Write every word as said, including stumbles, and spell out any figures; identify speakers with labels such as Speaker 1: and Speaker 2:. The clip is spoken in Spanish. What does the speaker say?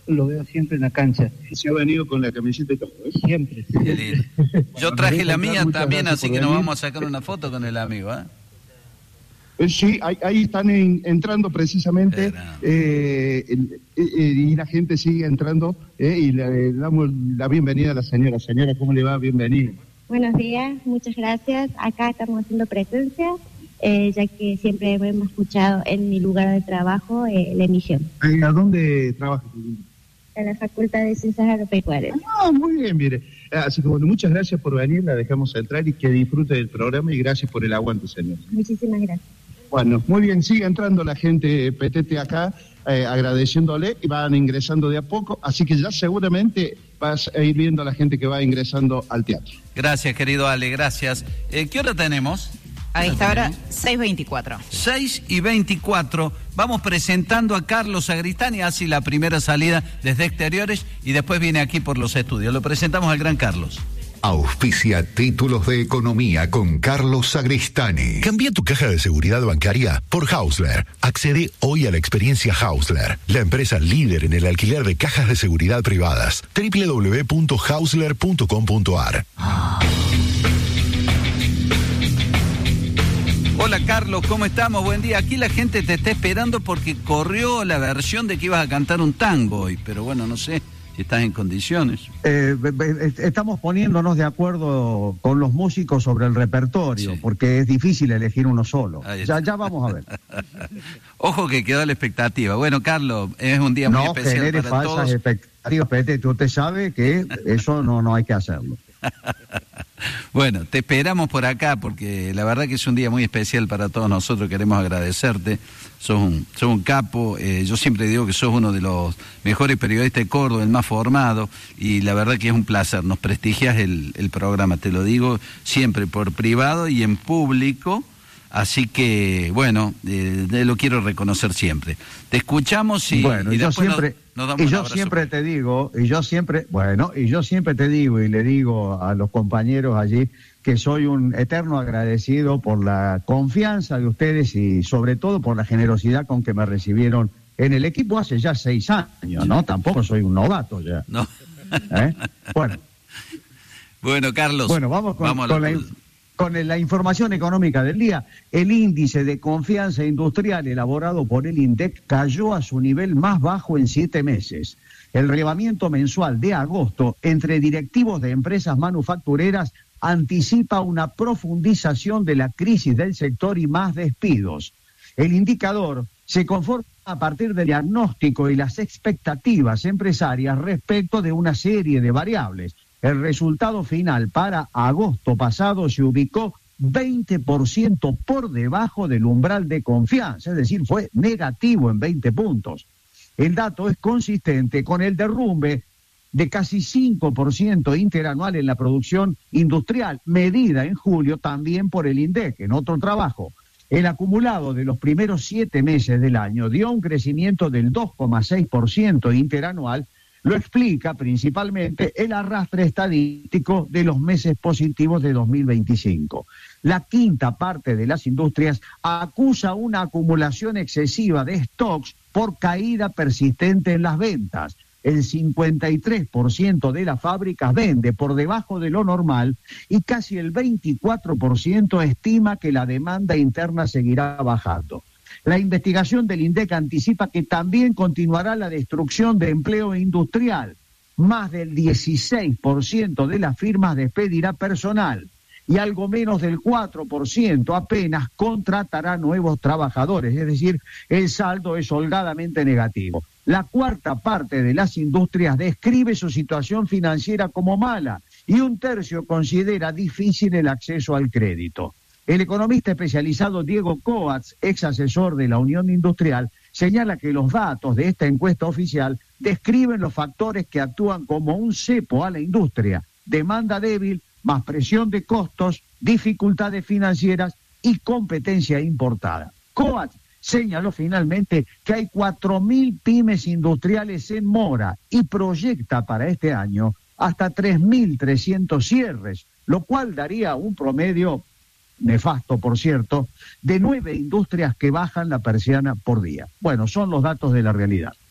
Speaker 1: lo veo siempre en la cancha.
Speaker 2: Se ha venido con la camiseta y todo, ¿eh?
Speaker 1: Siempre.
Speaker 3: Qué Yo traje la mía también, así que nos vamos a sacar una foto con el amigo, ¿eh?
Speaker 2: Eh, sí, ahí, ahí están en, entrando precisamente eh, eh, eh, y la gente sigue entrando eh, y le, le damos la bienvenida a la señora. Señora, ¿cómo le va? Bienvenida.
Speaker 4: Buenos días, muchas gracias. Acá estamos haciendo presencia, eh, ya que siempre hemos escuchado en mi lugar de trabajo eh, la emisión.
Speaker 2: ¿A dónde trabaja?
Speaker 4: En la Facultad de Ciencias Agropecuarias.
Speaker 2: Ah, muy bien, mire. Así que bueno, muchas gracias por venir, la dejamos entrar y que disfrute del programa y gracias por el aguante, señor.
Speaker 4: Muchísimas gracias.
Speaker 2: Bueno, muy bien, sigue entrando la gente Petete acá, eh, agradeciéndole y van ingresando de a poco, así que ya seguramente vas a ir viendo a la gente que va ingresando al teatro.
Speaker 3: Gracias, querido Ale, gracias. Eh, ¿Qué hora tenemos?
Speaker 5: A esta hora, seis veinticuatro.
Speaker 3: seis y veinticuatro. Vamos presentando a Carlos Sagristani, así la primera salida desde exteriores y después viene aquí por los estudios. Lo presentamos al gran Carlos.
Speaker 6: Auspicia Títulos de Economía con Carlos Sagristani. Cambia tu caja de seguridad bancaria por Hausler. Accede hoy a la experiencia Hausler, la empresa líder en el alquiler de cajas de seguridad privadas. doble u doble u doble u punto hausler punto com punto a r.
Speaker 3: Hola Carlos, ¿cómo estamos? Buen día. Aquí la gente te está esperando porque corrió la versión de que ibas a cantar un tango hoy, pero bueno, no sé si estás en condiciones.
Speaker 7: Eh, estamos poniéndonos de acuerdo con los músicos sobre el repertorio, sí, porque es difícil elegir uno solo. Ya, ya vamos a ver.
Speaker 3: Ojo que quedó la expectativa. Bueno, Carlos, es un día muy
Speaker 7: no
Speaker 3: especial
Speaker 7: genere
Speaker 3: para
Speaker 7: falsas
Speaker 3: todos.
Speaker 7: expectativas, Pete, usted sabe que eso no, no hay que hacerlo.
Speaker 3: Bueno, te esperamos por acá porque la verdad que es un día muy especial para todos nosotros, queremos agradecerte, sos un, sos un capo, eh, yo siempre digo que sos uno de los mejores periodistas de Córdoba, el más formado, y la verdad que es un placer, nos prestigias el, el programa, te lo digo siempre por privado y en público. Así que, bueno, eh, lo quiero reconocer siempre. Te escuchamos y,
Speaker 7: bueno,
Speaker 3: y
Speaker 7: yo siempre,
Speaker 3: nos, nos damos
Speaker 7: y
Speaker 3: un
Speaker 7: yo
Speaker 3: abrazo.
Speaker 7: siempre te digo, y yo siempre, bueno, y yo siempre te digo y le digo a los compañeros allí que soy un eterno agradecido por la confianza de ustedes y sobre todo por la generosidad con que me recibieron en el equipo hace ya seis años, ¿no? Tampoco soy un novato ya.
Speaker 3: No.
Speaker 7: ¿Eh? Bueno.
Speaker 3: Bueno, Carlos.
Speaker 7: Bueno, vamos con,
Speaker 3: vamos
Speaker 7: con la... Con la información económica del día, el índice de confianza industrial elaborado por el INDEC cayó a su nivel más bajo en siete meses. El relevamiento mensual de agosto entre directivos de empresas manufactureras anticipa una profundización de la crisis del sector y más despidos. El indicador se conforma a partir del diagnóstico y las expectativas empresarias respecto de una serie de variables. El resultado final para agosto pasado se ubicó veinte por ciento por debajo del umbral de confianza, es decir, fue negativo en veinte puntos. El dato es consistente con el derrumbe de casi cinco por ciento interanual en la producción industrial, medida en julio también por el INDEC, en otro trabajo. El acumulado de los primeros siete meses del año dio un crecimiento del dos coma seis por ciento interanual. Lo explica principalmente el arrastre estadístico de los meses positivos de dos mil veinticinco. La quinta parte de las industrias acusa una acumulación excesiva de stocks por caída persistente en las ventas. El cincuenta y tres por ciento de las fábricas vende por debajo de lo normal y casi el veinticuatro por ciento estima que la demanda interna seguirá bajando. La investigación del INDEC anticipa que también continuará la destrucción de empleo industrial. Más del dieciséis por ciento de las firmas despedirá personal y algo menos del cuatro por ciento apenas contratará nuevos trabajadores. Es decir, el saldo es holgadamente negativo. La cuarta parte de las industrias describe su situación financiera como mala y un tercio considera difícil el acceso al crédito. El economista especializado Diego Coats, ex asesor de la Unión Industrial, señala que los datos de esta encuesta oficial describen los factores que actúan como un cepo a la industria: demanda débil, más presión de costos, dificultades financieras y competencia importada. Coats señaló finalmente que hay cuatro mil pymes industriales en mora y proyecta para este año hasta tres mil trescientos cierres, lo cual daría un promedio nefasto, por cierto, de nueve industrias que bajan la persiana por día. Bueno, son los datos de la realidad.